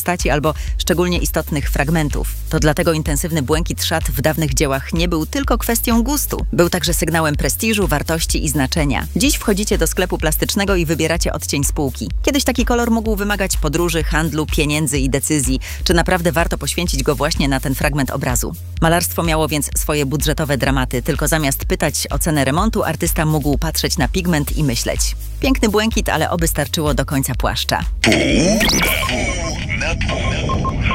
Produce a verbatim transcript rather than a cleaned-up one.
postaci albo szczególnie istotnych fragmentów. To dlatego intensywny błękit szat w dawnych dziełach nie był tylko kwestią gustu. Był także sygnałem prestiżu, wartości i znaczenia. Dziś wchodzicie do sklepu plastycznego i wybieracie odcień spółki. Kiedyś taki kolor mógł wymagać podróży, handlu, pieniędzy i decyzji, czy naprawdę warto poświęcić go właśnie na ten fragment obrazu. Malarstwo miało więc swoje budżetowe dramaty, tylko zamiast pytać o cenę remontu, artysta mógł patrzeć na pigment i myśleć. Piękny błękit, ale oby starczyło do końca płaszcza. Pół na pół.